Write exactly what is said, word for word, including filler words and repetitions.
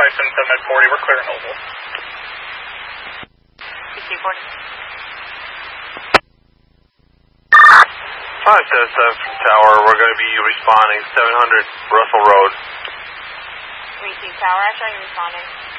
five seven seven at forty, we're clear and Noble. P C forty. five seven seven from Tower, we're going to be responding seven hundred Russell Road. Receive Tower, actually responding.